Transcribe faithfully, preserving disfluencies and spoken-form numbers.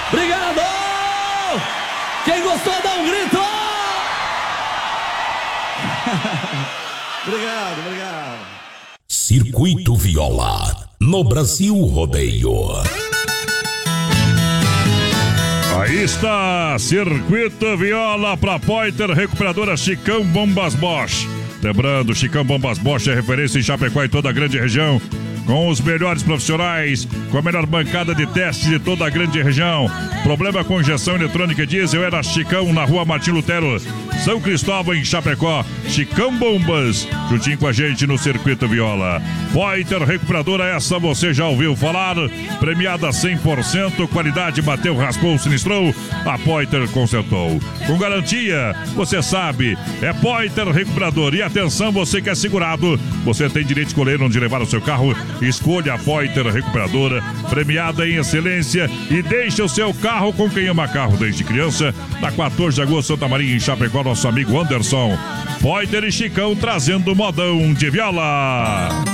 Obrigado! Quem gostou, dá um grito! Obrigado, obrigado. Circuito Viola, no Brasil Rodeio. Aí está, Circuito Viola para Pointer Recuperadora Chicão Bombas Bosch. Lembrando, Chicão Bombas Bosch é referência em Chapecó e toda a grande região, com os melhores profissionais, com a melhor bancada de testes de toda a grande região. Problema com injeção eletrônica e diesel era Chicão, na rua Martim Lutero, São Cristóvão, em Chapecó. Chicão Bombas, juntinho com a gente no Circuito Viola. Pointer Recuperadora, essa você já ouviu falar, premiada cem por cento, qualidade, bateu, raspou, sinistrou, a Pointer consertou. Com garantia, você sabe, é Pointer Recuperador. E atenção, você que é segurado, você tem direito de escolher onde levar o seu carro. Escolha a Pointer Recuperadora, premiada em excelência, e deixe o seu carro com quem ama carro desde criança. Na quatorze de agosto, Santa Maria, em Chapecó, nosso amigo Anderson. Pointer e Chicão trazendo modão de viola.